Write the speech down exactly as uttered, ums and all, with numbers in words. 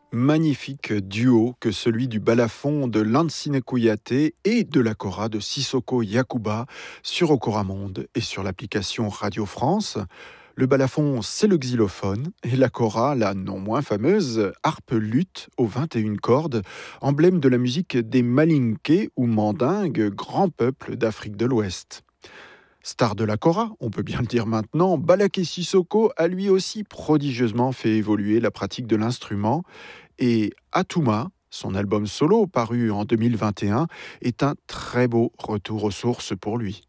Magnifique duo que celui du balafon de Lansine Kouyaté et de la kora de Sissoko Yakuba sur Okora Monde et sur l'application Radio France. Le balafon, c'est le xylophone et la kora, la non moins fameuse harpe luth aux vingt et une cordes, emblème de la musique des Malinké ou Mandingues, grand peuple d'Afrique de l'Ouest. Star de la kora, on peut bien le dire maintenant, Balaké Sissoko a lui aussi prodigieusement fait évoluer la pratique de l'instrument et Atuma, son album solo paru en deux mille vingt et un, est un très beau retour aux sources pour lui.